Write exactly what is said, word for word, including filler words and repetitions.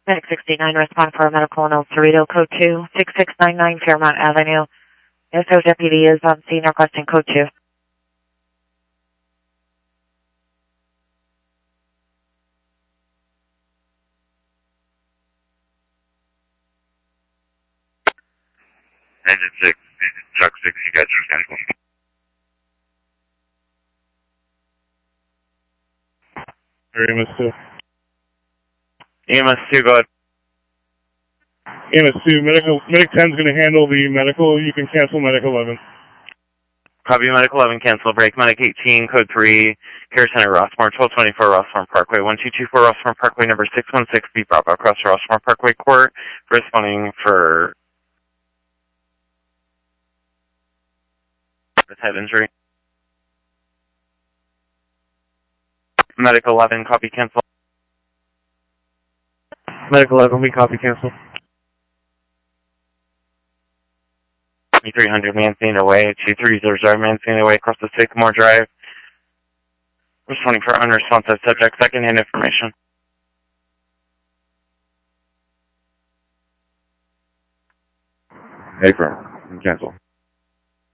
Medic sixty-nine, respond for a medical in El Cerrito, code two, six six nine nine Fairmount Avenue. S O deputy is on scene requesting code two. Engine six, this is truck six, you got your medical. Or E M S two. E M S two, go ahead. E M S two, medical, Medic ten is going to handle the medical. You can cancel Medic eleven. Copy Medic eleven, cancel break. Medic eighteen, code three, Care Center, Rossmore, twelve twenty-four Rossmore Parkway, one two two four Rossmore Parkway, number six one six, B Bravo, across Rossmore Parkway Court, responding for the head injury. Medic eleven, copy cancel. Medic eleven, we copy cancel. three hundred Mancini away, two three zero zero Mancini away across the Sycamore Drive. Responding for unresponsive subject, second-hand information. Hey, firm, cancel.